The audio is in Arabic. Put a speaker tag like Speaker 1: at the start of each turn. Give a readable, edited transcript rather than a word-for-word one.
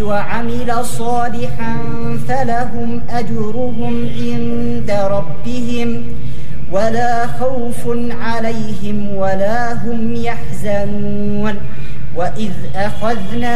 Speaker 1: وعمل صالحا فلهم أجرهم عند ربهم ولا خوف عليهم ولا هم يحزنون. وإذ أخذنا